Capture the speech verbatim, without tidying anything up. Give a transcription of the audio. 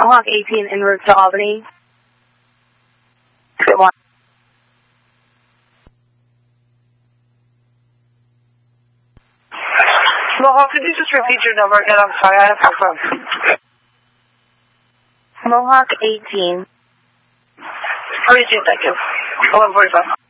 Mohawk eighteen en route to Albany. Good one. Mohawk, could you just repeat your number again? I'm sorry, I have no phone. Mohawk eighteen. eighteen, thank you. eleven forty-five.